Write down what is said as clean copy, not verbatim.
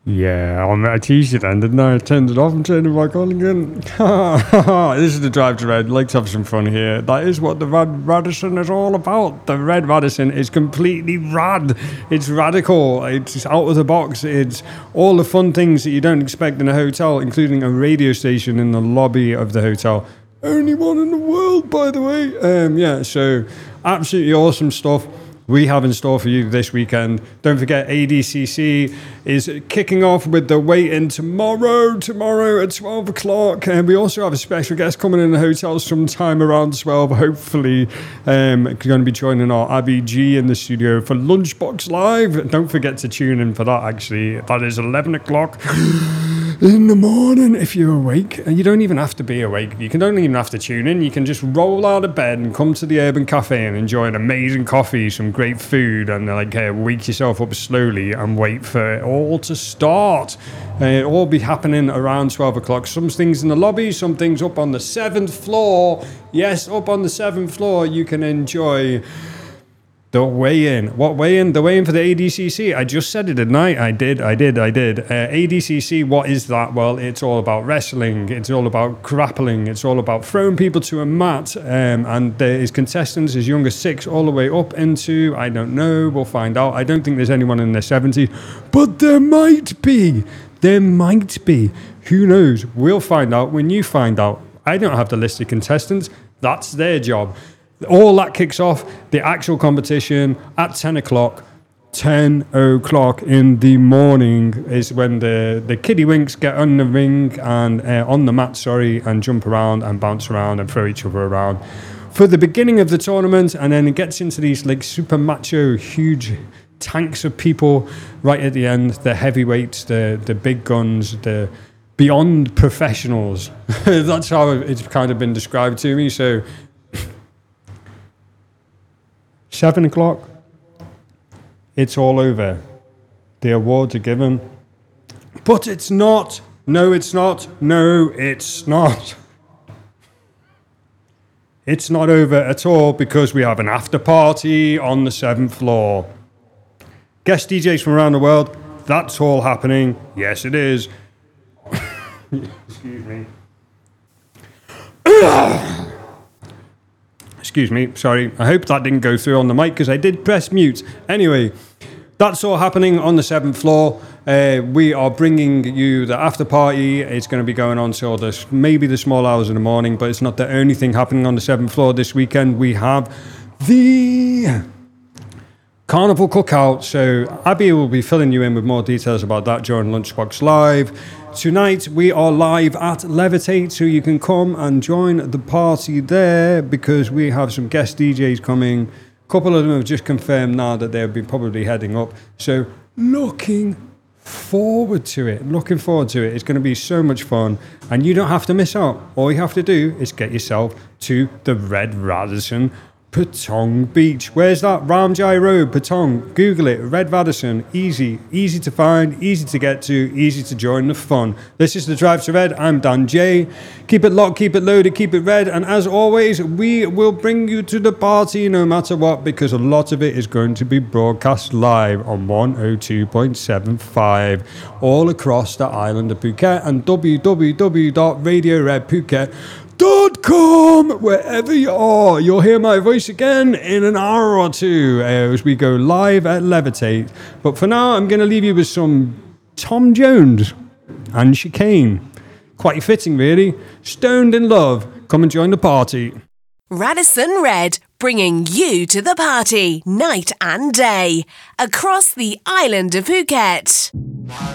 Yeah, I teased you then, didn't I? I turned it off and turned it back on again. This is the Drive to Red. Let's have some fun here. That is what the Red Radisson is all about. The Red Radisson is completely rad. It's radical. It's out of the box. It's all the fun things that you don't expect in a hotel, including a radio station in the lobby of the hotel. Only one in the world, by the way. So absolutely awesome stuff we have in store for you this weekend. Don't forget, ADCC is kicking off with the weigh-in tomorrow at 12 o'clock. And we also have a special guest coming in the hotel sometime around 12, hopefully. Going to be joining our Abby G in the studio for Lunchbox Live. Don't forget to tune in for that, actually. That is 11 o'clock in the morning if you're awake. And you don't even have to be awake. You don't even have to tune in. You can just roll out of bed and come to the Urban Cafe and enjoy an amazing coffee, some great food, and wake yourself up slowly and wait for it all to start. It'll all be happening around 12 o'clock. Some things in the lobby, some things up on the 7th floor. Yes, up on the 7th floor you can enjoy the weigh-in. What weigh-in? The weigh-in for the ADCC. I just said it, didn't I? I did. ADCC, what is that? Well, it's all about wrestling. It's all about grappling. It's all about throwing people to a mat. And there is contestants as young as 6 all the way up into, I don't know, we'll find out. I don't think there's anyone in their 70s, but there might be. There might be. Who knows? We'll find out when you find out. I don't have the list of contestants. That's their job. All that kicks off the actual competition at 10 o'clock. 10 o'clock in the morning is when the kiddywinks get on the ring and on the mat, and jump around and bounce around and throw each other around for the beginning of the tournament. And then it gets into these like super macho, huge tanks of people right at the end, the heavyweights, the big guns, the beyond professionals. That's how it's kind of been described to me. So 7 o'clock, it's all over. The awards are given. But it's not. No, it's not. No, it's not. It's not over at all because we have an after party on the 7th floor. Guest DJs from around the world. That's all happening. Yes, it is. Excuse me. Excuse me, sorry. I hope that didn't go through on the mic because I did press mute. Anyway, that's all happening on the 7th floor. We are bringing you the after party. It's going to be going on till maybe the small hours of the morning, but it's not the only thing happening on the 7th floor this weekend. We have the Carnival Cookout. So Abby will be filling you in with more details about that during Lunchbox Live. Tonight we are live at Levitate, so you can come and join the party there because we have some guest DJs coming. A couple of them have just confirmed now that they'll be probably heading up. So looking forward to it. It's going to be so much fun and you don't have to miss out. All you have to do is get yourself to the Red Radisson Patong Beach. Where's that? Ramjai Road, Patong. Google it. Red Radisson. Easy to find, easy to get to, easy to join the fun. This is the Drive to Red. I'm Dan J. Keep it locked, keep it loaded, keep it red. And as always, we will bring you to the party no matter what, because a lot of it is going to be broadcast live on 102.75 all across the island of Phuket and www.radioredphuket.com. Wherever you are, you'll hear my voice again in an hour or two as we go live at Levitate. But for now, I'm going to leave you with some Tom Jones and Chicane. Quite fitting, really. Stoned in Love. Come and join the party. Radisson Red, bringing you to the party night and day across the island of Phuket.